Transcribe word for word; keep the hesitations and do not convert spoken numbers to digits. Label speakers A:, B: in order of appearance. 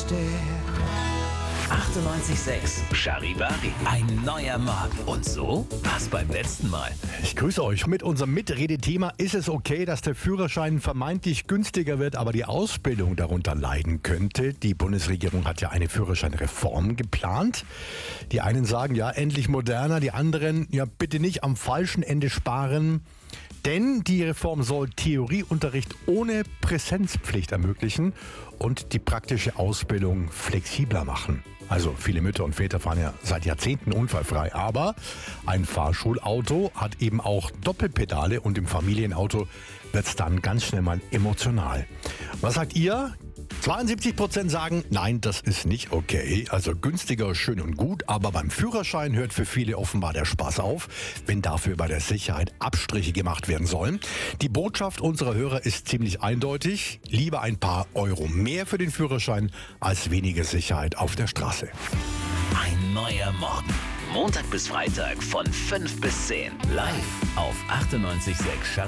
A: steht. achtundneunzig Komma sechs Charivari. Ein neuer Morgen. Und so war's beim letzten Mal.
B: Ich grüße euch. Mit unserem Mitredethema: Ist es okay, dass der Führerschein vermeintlich günstiger wird, aber die Ausbildung darunter leiden könnte? Die Bundesregierung hat ja eine Führerscheinreform geplant. Die einen sagen, ja, endlich moderner. Die anderen, ja, bitte nicht am falschen Ende sparen. Denn die Reform soll Theorieunterricht ohne Präsenzpflicht ermöglichen und die praktische Ausbildung flexibler machen. Also viele Mütter und Väter fahren ja seit Jahrzehnten unfallfrei, aber ein Fahrschulauto hat eben auch Doppelpedale und im Familienauto wird es dann ganz schnell mal emotional. Was sagt ihr? zweiundsiebzig Prozent sagen, nein, das ist nicht okay. Also günstiger, schön und gut, aber beim Führerschein hört für viele offenbar der Spaß auf, wenn dafür bei der Sicherheit Abstriche gemacht werden sollen. Die Botschaft unserer Hörer ist ziemlich eindeutig. Lieber ein paar Euro mehr für den Führerschein als weniger Sicherheit auf der Straße.
A: Ein neuer Morgen. Montag bis Freitag von fünf bis zehn. Live auf achtundneunzig Komma sechs Charivari.